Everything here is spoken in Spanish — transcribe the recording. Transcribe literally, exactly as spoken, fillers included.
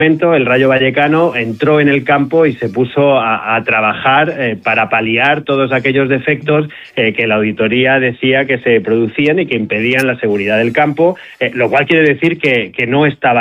el Rayo Vallecano entró en el campo y se puso a, a trabajar eh, para paliar todos aquellos defectos eh, que la auditoría decía que se producían y que impedían la seguridad del campo, eh, lo cual quiere decir que, que no estaba